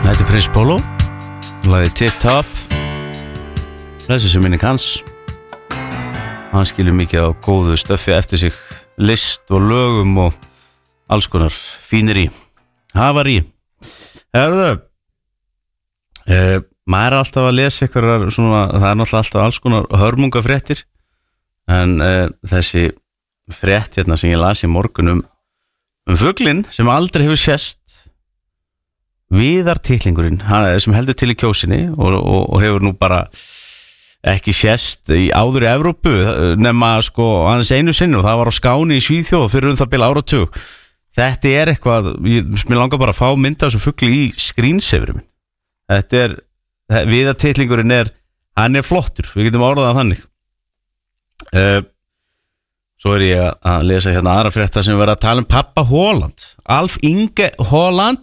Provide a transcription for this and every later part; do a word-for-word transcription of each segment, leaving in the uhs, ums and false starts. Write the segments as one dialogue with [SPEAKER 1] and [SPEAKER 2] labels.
[SPEAKER 1] Þetta er Prins Pólo, lagði Tip Top, þessi sem minni hans. Hann skilur mikið á góðu stöffi eftir sig, list og lögum og alls konar fínir í. Hafar í. Herðu, eh, maður er alltaf að lesa eitthvað svona, það er náttúrulega alltaf alls konar hörmungafréttir, en eh, þessi frétt hérna sem ég las í morgun um, um fuglinn sem aldrei hefur sést, Viðar titlingurinn, hann sem heldur til í kjósinni og, og, og hefur nú bara ekki sést í áður í Evrópu nema sko hans einu sinni og það var á Skáni í Svíþjóð fyrir um það bil áratug. Þetta er eitthvað, ég, mér langar bara að fá mynda af þessu fugli í skrýnsefri minn. Þetta er, Viðar titlingurinn er, hann er flottur, við getum orðað að þannig. Uh, svo er ég að lesa hérna aðra frétta sem verður að tala um pappa Haaland, Alf Inge Haaland.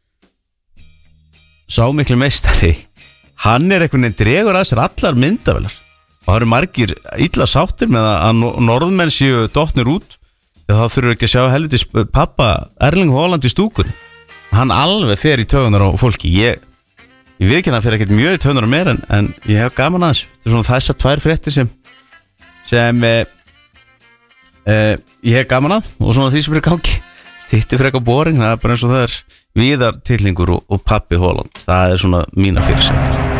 [SPEAKER 1] Sá miklu meistari, hann er einhvern veginn dregur að sér allar myndavelar og það eru margir illa sáttir með að norðmenn séu dottnir út þegar þá þurfur ekki að sjá helvitis pappa Erling Haaland í stúkunni. Hann alveg fer í tögunar á fólki. Ég, ég veit ekki hann fer ekkert mjög í tögunar á mér en, en ég hef gaman að þessu. Þetta er svona þessar tvær fréttir sem sem eh, eh, ég hef gaman að og svona því sem er í gangi. Þetta er frekar boring, það er bara eins og það er Viðar tillingur og, og pappi Haaland. Það er svona mína fyrirsættir.